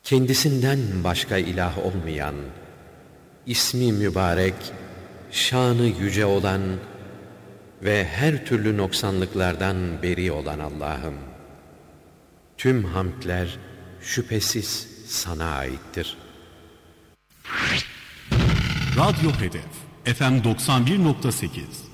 Kendisinden başka ilah olmayan, ismi mübarek, şanı yüce olan ve her türlü noksanlıklardan beri olan Allah'ım, tüm hamdler şüphesiz sana aittir. Radyo Hedef FM 91.8